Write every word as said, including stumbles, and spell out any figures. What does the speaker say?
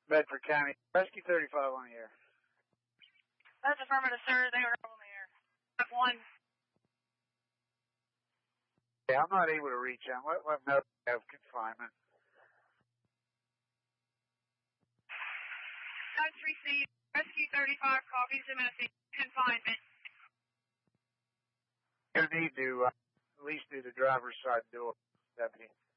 Bedford County, Rescue thirty-five on the air. That's affirmative, sir. They are on the air. F one. Yeah, I'm not able to reach them. Let, let them know they have confinement. nine three C, Rescue thirty-five, copies in Tennessee, confinement. You're going to need to uh, at least do the driver's side door, deputy.